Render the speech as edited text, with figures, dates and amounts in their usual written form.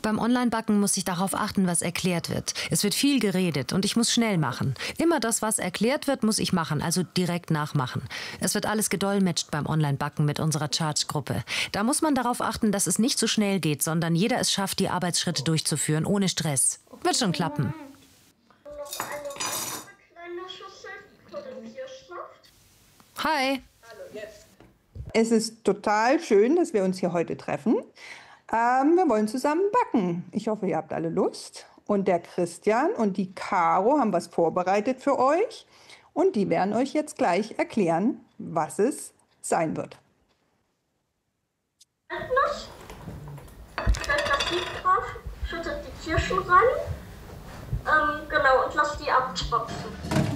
Beim Online-Backen muss ich darauf achten, was erklärt wird. Es wird viel geredet und ich muss schnell machen. Immer das, was erklärt wird, muss ich machen, also direkt nachmachen. Es wird alles gedolmetscht beim Online-Backen mit unserer Charge-Gruppe. Da muss man darauf achten, dass es nicht so schnell geht, sondern jeder es schafft, die Arbeitsschritte durchzuführen, ohne Stress. Wird schon klappen. Hi. Es ist total schön, dass wir uns hier heute treffen. Wir wollen zusammen backen. Ich hoffe, ihr habt alle Lust. Und der Christian und die Caro haben was vorbereitet für euch. Und die werden euch jetzt gleich erklären, was es sein wird. Stellt das Sieb drauf, schüttet die Kirschen rein. Genau, und lasst die abtropfen.